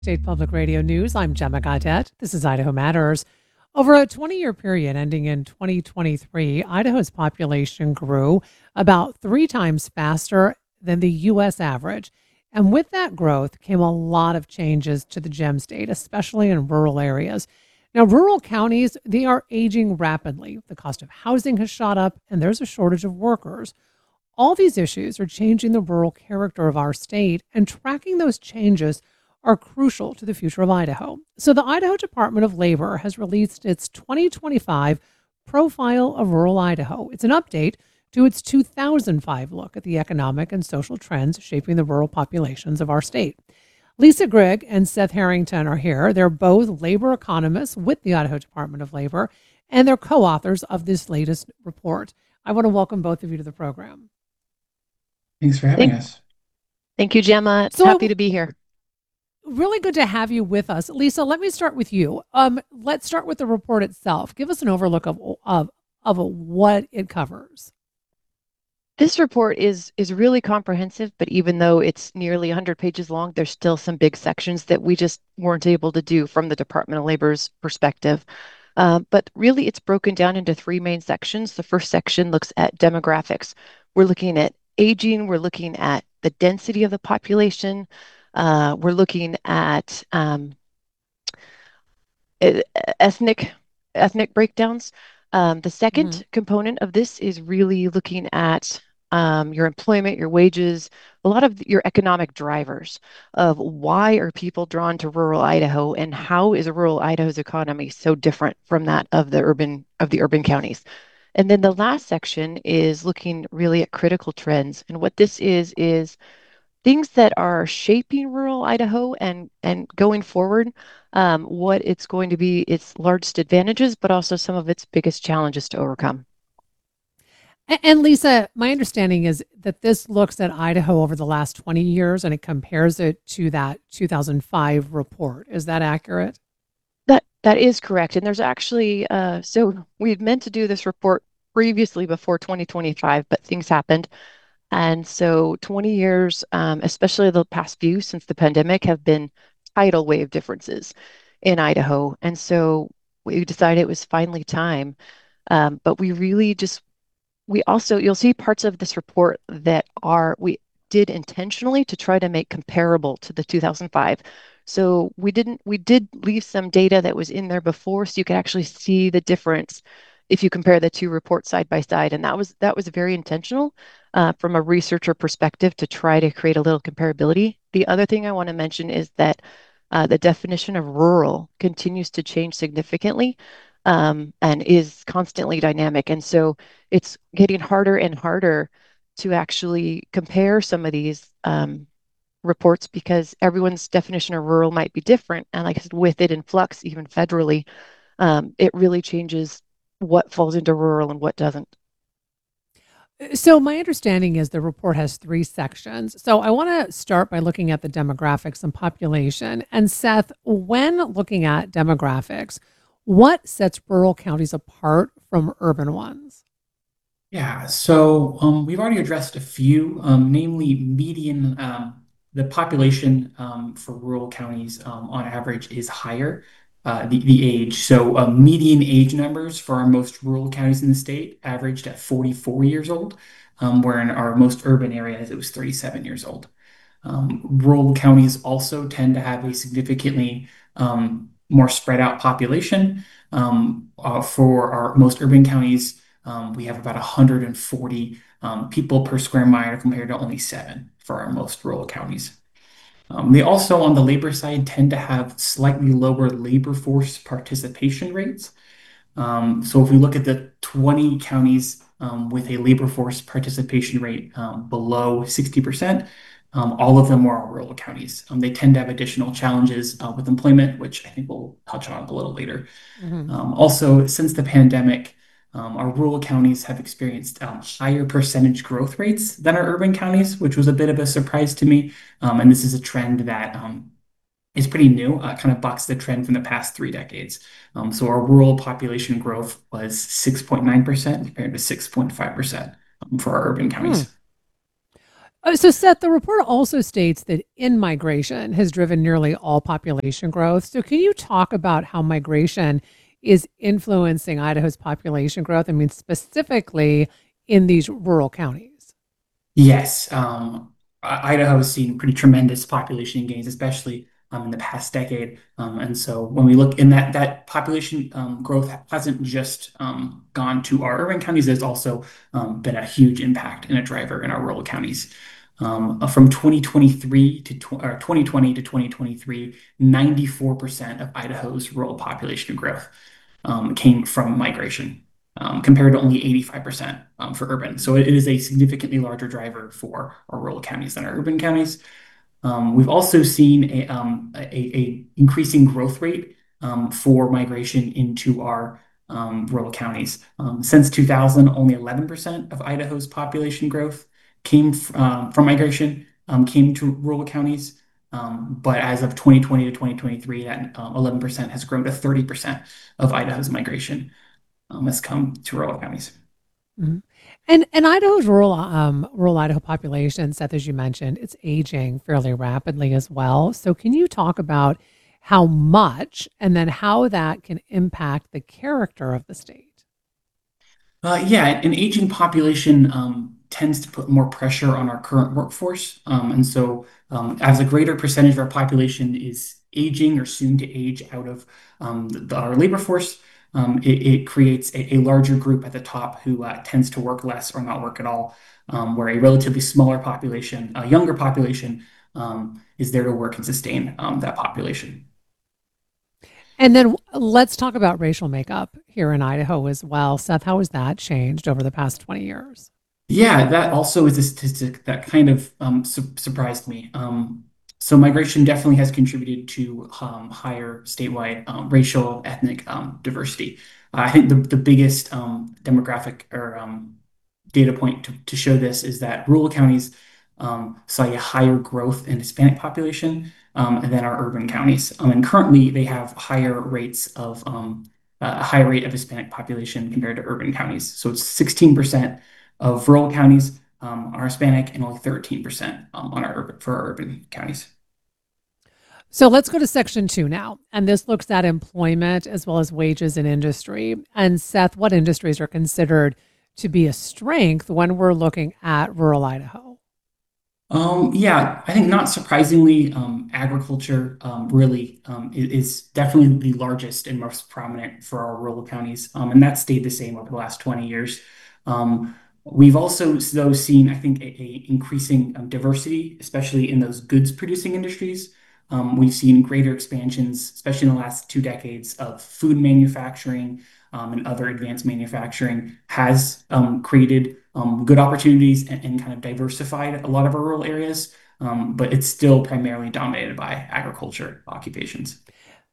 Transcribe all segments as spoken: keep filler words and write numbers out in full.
State Public Radio News. I'm Gemma Gaudette. This is Idaho Matters. Over a twenty year period ending in twenty twenty-three, Idaho's population grew about three times faster than the U S average. And with that growth came a lot of changes to the gem state, especially in rural areas. Now, rural counties, they are aging rapidly. The cost of housing has shot up, and there's a shortage of workers. All these issues are changing the rural character of our state, and tracking those changes are crucial to the future of Idaho. So, the Idaho Department of Labor has released its twenty twenty-five Profile of Rural Idaho. It's an update to its two thousand five look at the economic and social trends shaping the rural populations of our state. Lisa Grigg and Seth Harrington are here. They're both labor economists with the Idaho Department of Labor, and they're co authors of this latest report. I want to welcome both of you to the program. Thanks for having Thank, us. thank you, Gemma. So, Happy I, to be here. really good to have you with us. Lisa, let me start with you. Um, let's start with the report itself. Give us an overlook of, of, of what it covers. This report is is really comprehensive, but even though it's nearly one hundred pages long, there's still some big sections that we just weren't able to do from the Department of Labor's perspective. Uh, but really, it's broken down into three main sections. The first section looks at demographics. We're looking at aging, we're looking at the density of the population, uh, we're looking at um, e- ethnic ethnic breakdowns. Um, the Mm-hmm. second component of this is really looking at um, your employment, your wages, a lot of your economic drivers of why are people drawn to rural Idaho and how is rural Idaho's economy so different from that of the urban of the urban counties. And then the last section is looking really at critical trends. And what this is is things that are shaping rural Idaho and and going forward, um, what it's going to be its largest advantages, but also some of its biggest challenges to overcome. And Lisa, my understanding is that this looks at Idaho over the last twenty years and it compares it to that two thousand five report. Is that accurate? That that is correct. And there's actually uh, so we'd meant to do this report previously before twenty twenty-five, but things happened. And so twenty years, um, especially the past few since the pandemic, have been tidal wave differences in Idaho. And so we decided it was finally time. Um, but we really just, we also, you'll see parts of this report that are, we did intentionally to try to make comparable to the two thousand five. So we didn't, we did leave some data that was in there before so you could actually see the difference if you compare the two reports side by side. And that was, that was very intentional uh, from a researcher perspective to try to create a little comparability. The other thing I want to mention is that uh, the definition of rural continues to change significantly um, and is constantly dynamic. And so it's getting harder and harder to actually compare some of these um, reports because everyone's definition of rural might be different. And like I said, with it in flux, even federally, um, it really changes what falls into rural and what doesn't. So, my understanding is the report has three sections. So, I want to start by looking at the demographics and population. And, Seth, when looking at demographics, what sets rural counties apart from urban ones? Yeah, so um, we've already addressed a few, um, namely median, um, the population um, for rural counties um, on average is higher, uh, the, the age. So uh, median age numbers for our most rural counties in the state averaged at forty-four years old, um, where in our most urban areas it was thirty-seven years old. Um, rural counties also tend to have a significantly um, more spread out population. Um, uh, for our most urban counties, um, we have about one hundred forty um, people per square mile compared to only seven for our most rural counties. Um, they also, on the labor side, tend to have slightly lower labor force participation rates. Um, so if we look at the twenty counties um, with a labor force participation rate um, below sixty percent, um, all of them are rural counties. Um, they tend to have additional challenges uh, with employment, which I think we'll touch on a little later. Mhm. Um, also, since the pandemic, um, our rural counties have experienced um, higher percentage growth rates than our urban counties, which was a bit of a surprise to me. Um, and this is a trend that um, is pretty new, uh, kind of bucks the trend from the past three decades. Um, so our rural population growth was six point nine percent compared to six point five percent um, for our urban Hmm. counties. Uh, so, Seth, the report also states that in migration has driven nearly all population growth. So, can you talk about how migration is influencing Idaho's population growth? I mean, specifically in these rural counties. Yes, um, I- Idaho has seen pretty tremendous population gains, especially um, in the past decade. Um, and so when we look in that that population um, growth hasn't just um, gone to our urban counties, there's also um, been a huge impact and a driver in our rural counties. Um, uh, from twenty twenty-three to tw or twenty twenty to twenty twenty-three, ninety-four percent of Idaho's rural population growth um, came from migration, um, compared to only eighty-five percent um, for urban. So it is a significantly larger driver for our rural counties than our urban counties. Um, we've also seen a, um, a, a increasing growth rate um, for migration into our um, rural counties. Um, since two thousand, only eleven percent of Idaho's population growth came f- um, from migration, um, came to rural counties. Um, but as of twenty twenty to twenty twenty-three, that um, eleven percent has grown to thirty percent of Idaho's migration um, has come to rural counties. Mhm. And and Idaho's rural um, rural Idaho population, Seth, as you mentioned, it's aging fairly rapidly as well. So, can you talk about how much and then how that can impact the character of the state? Uh, yeah, an aging population um, tends to put more pressure on our current workforce. Um, and so, um, as a greater percentage of our population is aging or soon to age out of um, the, our labor force, um, it, it creates a, a larger group at the top who uh, tends to work less or not work at all, um, where a relatively smaller population, a younger population, um, is there to work and sustain um, that population. And then let's talk about racial makeup here in Idaho as well. Seth, how has that changed over the past twenty years? Yeah, that also is a statistic that kind of um, su surprised me. Um, so migration definitely has contributed to um, higher statewide um, racial ethnic um, diversity. Uh, I think the, the biggest um, demographic or um, data point to, to show this is that rural counties um, saw a higher growth in Hispanic population um, than our urban counties. Um, and currently, they have higher rates of um, a high rate of Hispanic population compared to urban counties. So it's sixteen percent of rural counties um, are Hispanic and only thirteen percent um, on our urban, for our urban counties. So let's go to section two now. And this looks at employment as well as wages in industry. And Seth, what industries are considered to be a strength when we're looking at rural Idaho? Um, yeah, I think not surprisingly, um, agriculture um, really um, i- is definitely the largest and most prominent for our rural counties, um, and that stayed the same over the last twenty years. Um, we've also, though, seen, I think, a, a increasing um, diversity, especially in those goods producing industries. Um, we've seen greater expansions, especially in the last two decades, of food manufacturing um, and other advanced manufacturing has um, created um, good opportunities and, and kind of diversified a lot of our rural areas, um, but it's still primarily dominated by agriculture occupations.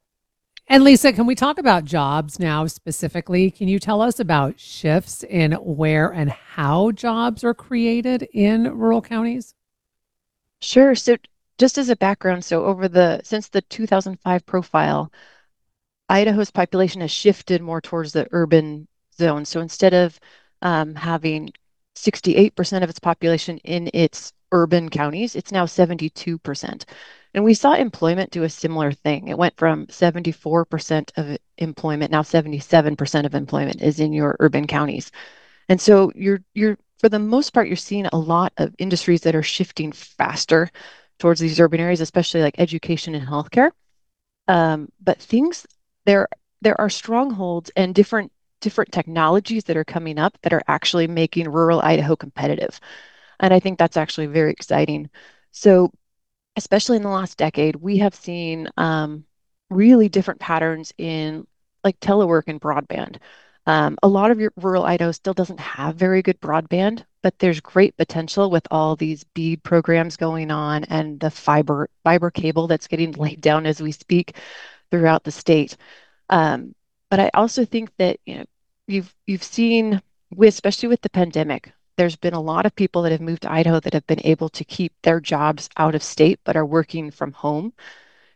And Lisa, can we talk about jobs now specifically? Can you tell us about shifts in where and how jobs are created in rural counties? Sure. So just as a background, so over the since the two thousand five profile, Idaho's population has shifted more towards the urban zone. So instead of um, having sixty-eight percent of its population in its urban counties, it's now seventy-two percent. And we saw employment do a similar thing. It went from seventy-four percent of employment, now seventy-seven percent of employment is in your urban counties. And so you're you're for the most part, you're seeing a lot of industries that are shifting faster towards these urban areas, especially like education and healthcare. Um, but things there there are strongholds and different different technologies that are coming up that are actually making rural Idaho competitive. And I think that's actually very exciting. So especially in the last decade, we have seen um, really different patterns in like telework and broadband. Um, a lot of your rural Idaho still doesn't have very good broadband, but there's great potential with all these BEAD programs going on and the fiber fiber cable that's getting laid down as we speak throughout the state. Um, but I also think that, you know, you've you've seen with especially with the pandemic, there's been a lot of people that have moved to Idaho that have been able to keep their jobs out of state but are working from home.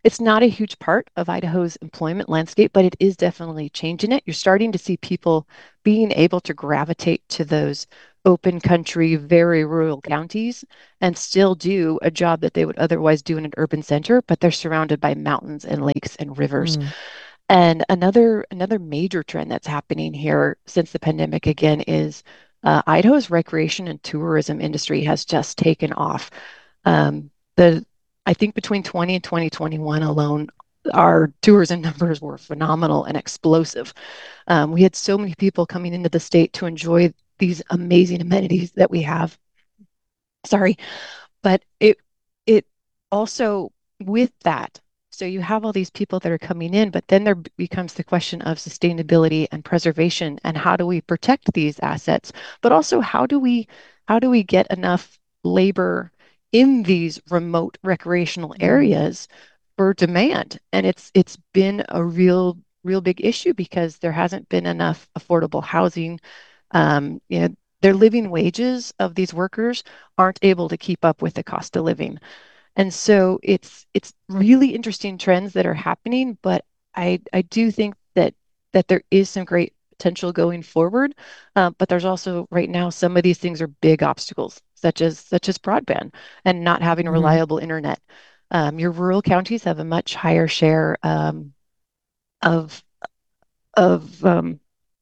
it's not a huge part of Idaho's employment landscape, but it is definitely changing it. You're starting to see people being able to gravitate to those open country, very rural counties and still do a job that they would otherwise do in an urban center, but they're surrounded by mountains and lakes and rivers. Mm. And another another major trend that's happening here since the pandemic again is uh, Idaho's recreation and tourism industry has just taken off. Um, the I think between twenty and twenty twenty-one alone, our tourism numbers were phenomenal and explosive. Um, we had so many people coming into the state to enjoy these amazing amenities that we have. Sorry, but it it also with that, so you have all these people that are coming in, but then there becomes the question of sustainability and preservation and how do we protect these assets, but also how do we how do we get enough labor in these remote recreational Mm. areas for demand? And it's it's been a real real big issue because there hasn't been enough affordable housing. Um, you know, their living wages of these workers aren't able to keep up with the cost of living. And so it's it's really interesting trends that are happening, but I I do think that that there is some great potential going forward. Uh, but there's also right now some of these things are big obstacles, such as such as broadband and not having Hmm. reliable internet. Um, your rural counties have a much higher share um, of of um,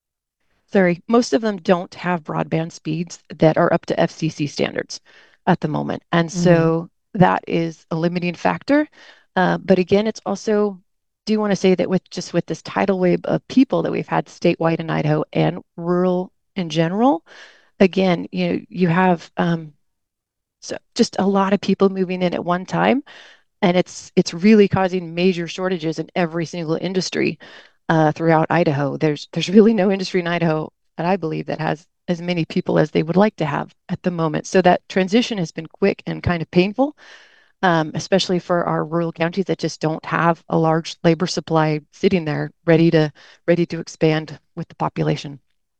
sorry, most of them don't have broadband speeds that are up to F C C standards at the moment. And Hmm. so that is a limiting factor. Uh, but again, it's also, do want to say that with just with this tidal wave of people that we've had statewide in Idaho and rural in general, again, you know, you have um, so just a lot of people moving in at one time and it's it's really causing major shortages in every single industry uh, throughout Idaho. There's there's really no industry in Idaho that I believe that has as many people as they would like to have at the moment. So that transition has been quick and kind of painful, um, especially for our rural counties that just don't have a large labor supply sitting there ready to ready to expand with the population.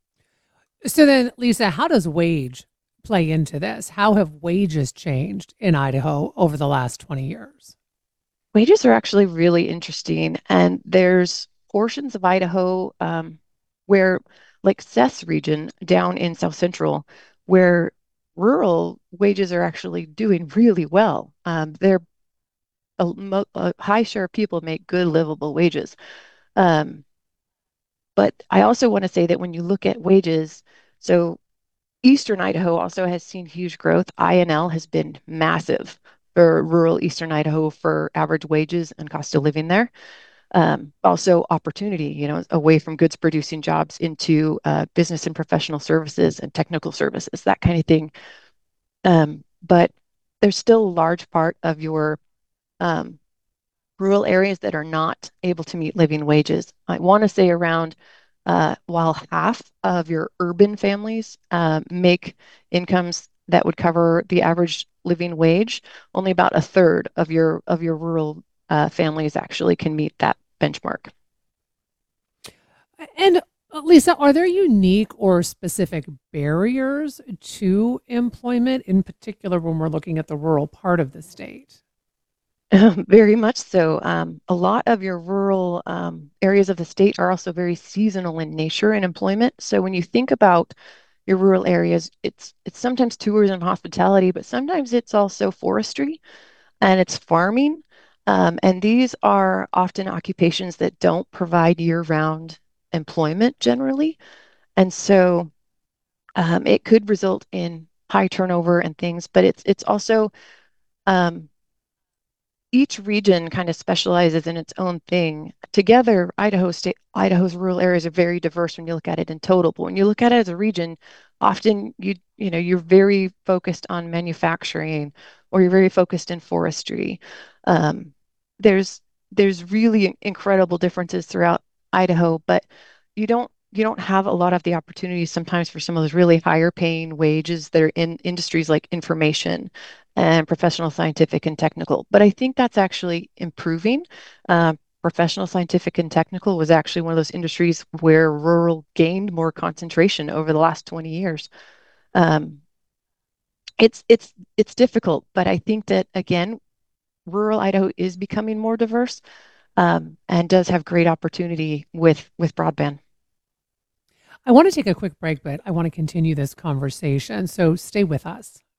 So then, Lisa, how does wage play into this? How have wages changed in Idaho over the last twenty years? Wages are actually really interesting, and there's portions of Idaho um, where, like Seth's region down in South Central, where rural wages are actually doing really well. Um, they're a, mo- a high share of people make good livable wages. Um, but I also want to say that when you look at wages, so Eastern Idaho also has seen huge growth. I N L has been massive for rural Eastern Idaho for average wages and cost of living there. Um, also opportunity, you know, away from goods producing jobs into uh, business and professional services and technical services, that kind of thing. Um, but there's still a large part of your um, rural areas that are not able to meet living wages. I want to say around, uh, while half of your urban families uh, make incomes that would cover the average living wage, only about a third of your of your rural uh, families actually can meet that benchmark. And uh, Lisa, are there unique or specific barriers to employment, in particular when we're looking at the rural part of the state? Very much so. Um, a lot of your rural um, areas of the state are also very seasonal in nature and employment. So when you think about your rural areas, it's it's sometimes tourism and hospitality, but sometimes it's also forestry and it's farming. Um, and these are often occupations that don't provide year-round employment generally. And so um, it could result in high turnover and things, but it's it's also um, each region kind of specializes in its own thing. Together, Idaho state, Idaho's rural areas are very diverse when you look at it in total. But when you look at it as a region, often you you know you're very focused on manufacturing, or you're very focused in forestry. Um, there's there's really incredible differences throughout Idaho, but you don't you don't have a lot of the opportunities sometimes for some of those really higher paying wages that are in industries like information and professional, scientific, and technical. But I think that's actually improving. Uh, professional, scientific, and technical was actually one of those industries where rural gained more concentration over the last twenty years. Um, it's it's it's difficult, but I think that again, rural Idaho is becoming more diverse, um, and does have great opportunity with with broadband. I want to take a quick break, but I want to continue this conversation. So stay with us.